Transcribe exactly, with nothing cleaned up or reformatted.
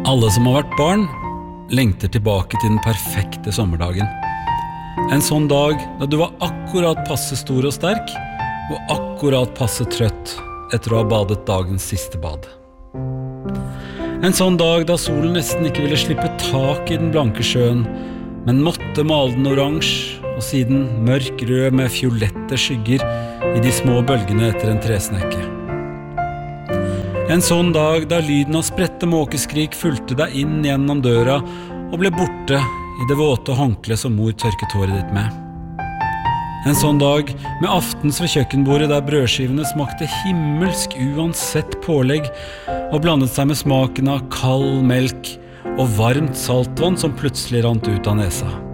Alle som har vært barn, lengter tilbake til den perfekte sommerdagen. En sånn dag da du var akkurat passe stor og sterk, og akkurat passe trøtt etter å ha badet dagens siste bad. En sånn dag da solen nesten ikke ville slippe tak i den blanke sjøen, men måtte male den oransje, og siden mørkrød med fiolette skygger i de små bølgene etter en tresnekke. En sånn dag da lyden av spredte måkeskrik fulgte deg inn gjennom døra og ble borte i det våte håndkle som mor tørket håret ditt med. En sånn dag med aftens ved kjøkkenbordet der brødskivene smakte himmelsk uansett pålegg og blandet seg med smaken av kald melk og varmt saltvann som plutselig rant ut av nesa.